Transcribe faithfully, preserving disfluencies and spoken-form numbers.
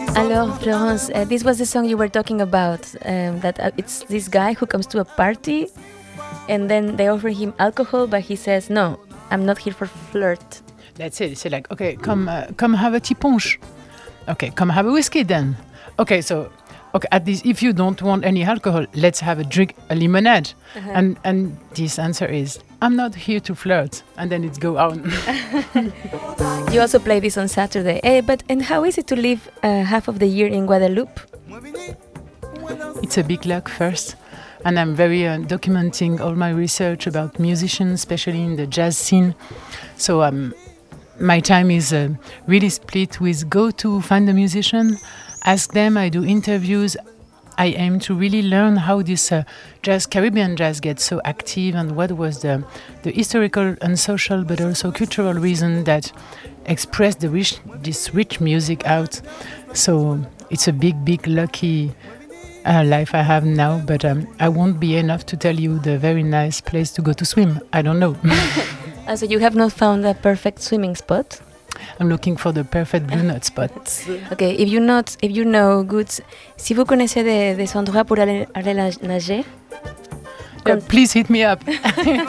Alors, Florence, uh, this was the song you were talking about. Um, that uh, it's this guy who comes to a party, and then they offer him alcohol, but he says, "No, I'm not here for flirt." That's it. It's like, okay, come, uh, come have a tea punch. Okay, come have a whiskey then. Okay, so, okay, at least if you don't want any alcohol, let's have a drink, a lemonade. Uh-huh. And and this answer is, I'm not here to flirt. And then it go on. You also play this on Saturday. Eh, but and how is it to live uh, half of the year in Guadeloupe? It's a big luck first. And I'm very uh, documenting all my research about musicians, especially in the jazz scene. So um, my time is uh, really split with go to find a musician, ask them, I do interviews. I aim to really learn how this uh, jazz, Caribbean jazz gets so active and what was the, the historical and social but also cultural reason that expressed the rich, this rich music out. So it's a big, big lucky uh, life I have now, but um, I won't be enough to tell you the very nice place to go to swim. I don't know. uh, so you have not found a perfect swimming spot? I'm looking for the perfect blue nut spot. Okay, if you not, if you know good, si vous connaissez des, des endroits pour aller, aller nager, yeah, please hit me up.